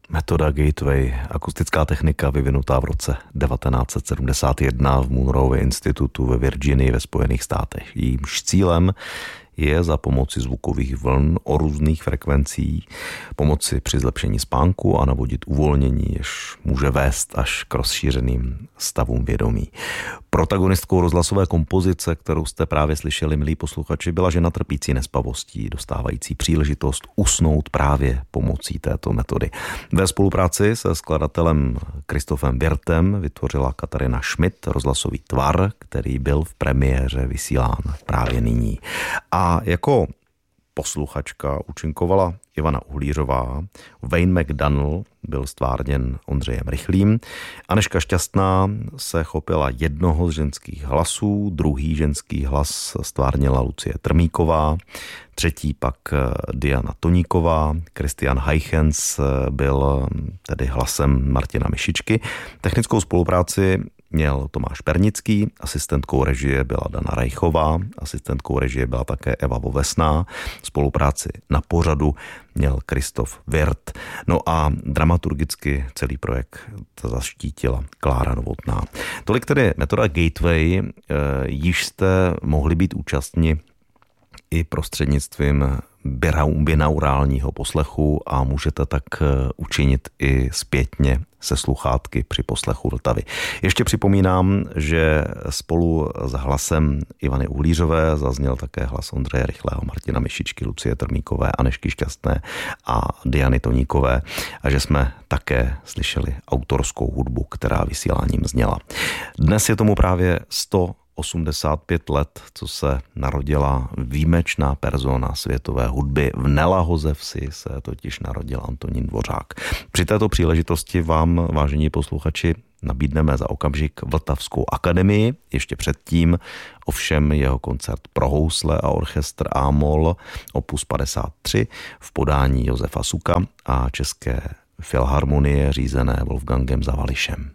Metoda Gateway, akustická technika vyvinutá v roce 1971 v Monroe institutu ve Virginii ve Spojených státech. Jejímž cílem je za pomoci zvukových vln o různých frekvencích pomoci při zlepšení spánku a navodit uvolnění, jež může vést až k rozšířeným stavům vědomí. Protagonistkou rozhlasové kompozice, kterou jste právě slyšeli, milí posluchači, byla žena trpící nespavostí, dostávající příležitost usnout právě pomocí této metody. Ve spolupráci se skladatelem Christophem Wirtem vytvořila Katarina Schmidt rozhlasový tvar, který byl v premiéře vysílán právě nyní. A jako posluchačka účinkovala Ivana Uhlířová, Wayne McDonnell byl stvárněn Ondřejem Rychlým, Anežka Šťastná se chopila jednoho z ženských hlasů, druhý ženský hlas stvárnila Lucie Trmíková, třetí pak Diana Toníková, Christian Heichens byl tedy hlasem Martina Myšičky. Technickou spolupráci měl Tomáš Pernický, asistentkou režie byla Dana Rajchová, asistentkou režie byla také Eva Vovesná, spolupráci na pořadu měl Christoph Wirth, no a dramaturgicky celý projekt zaštítila Klára Novotná. Tolik tedy metoda Gateway, již jste mohli být účastni i prostřednictvím binaurálního poslechu a můžete tak učinit i zpětně se sluchátky při poslechu Vltavy. Ještě připomínám, že spolu s hlasem Ivany Uhlířové zazněl také hlas Ondřeje Rychlého, Martina Myšičky, Lucie Trmíkové, Anežky Šťastné a Diany Toníkové a že jsme také slyšeli autorskou hudbu, která vysíláním zněla. Dnes je tomu právě 185 let, co se narodila výjimečná persona světové hudby. V Nelahoze vsi se totiž narodil Antonín Dvořák. Při této příležitosti vám, vážení posluchači, nabídneme za okamžik Vltavskou akademii. Ještě předtím ovšem jeho koncert pro housle a orchestr A-moll opus 53 v podání Josefa Suka a České filharmonie řízené Wolfgangem Zavališem.